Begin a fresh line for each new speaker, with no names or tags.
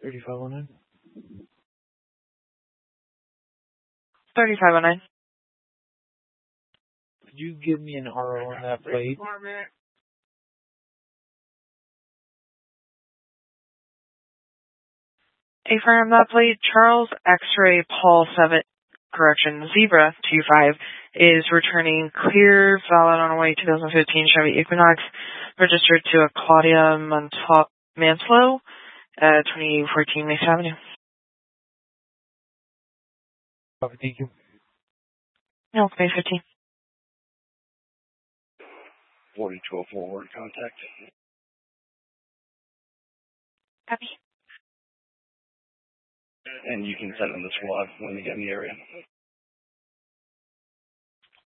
3509.
3509.
Could you give me an RO on that plate?
Affirm that plate, Charles X-ray Paul 7, correction, Zebra 25 is returning clear, valid on way 2015 Chevy Equinox, registered to a Claudia Manslow, 2014 Mace Avenue.
Okay, thank you.
No, May 15.
4204, contact.
Copy.
And you can send them the squad when they get in the area.